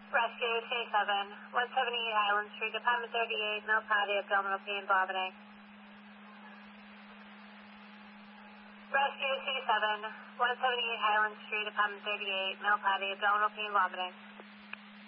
Rescue C7, 178 Highland Street, Department 38, male party, abdominal pain, vomiting. Rescue C7, 178 Highland Street, Department 38, male party, abdominal pain, vomiting.